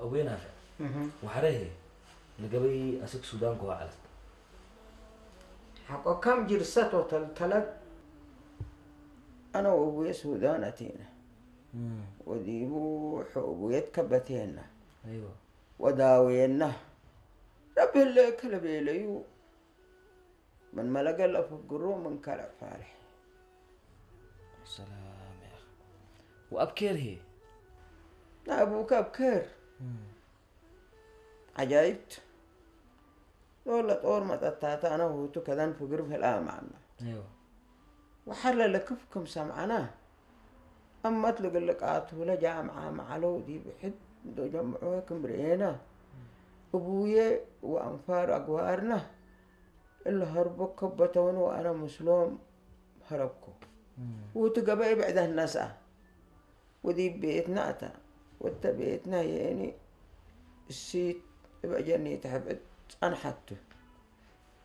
أبوي نافع وحريه لقبي أسك السودان كوا على حقا كم جرست وتلتلت أنا وأبوي سودان أتينا وديبو حبو يتكبتينا أيوة وداوينا ربي اللي كلبي ليو من ملقى اللي فقرو من كلب فارح سلام يا أخي وأبكر هي أبوك أبكر عجايبت والله طور ما تتاتا أنا وهو كذا فقر في الآن معنا أيوة وحل لكفكم سمعنا أما تلقى لك آتولا جامعة معلو دي بحد دو جمعوها كمرينا أبويا وأنفار أقوارنا اللي هربوا كبتون وأنا مسلم هربكم وتقبل بعد الناس ودي بيتنا أتا وانت بيتنا يعني السيت يبقى جني تحبت أنا حتى